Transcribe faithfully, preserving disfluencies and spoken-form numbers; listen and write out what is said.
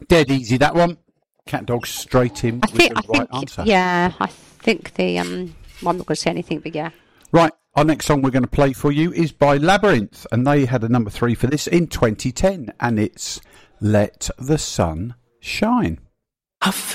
Dead easy, that one. Cat Dog straight in I with think, the I right think, answer. yeah, I think the, um, well, I'm not going to say anything, but yeah. Right, our next song we're going to play for you is by Labyrinth, and they had a number three for this in twenty ten, and it's Let the Sun Shine. I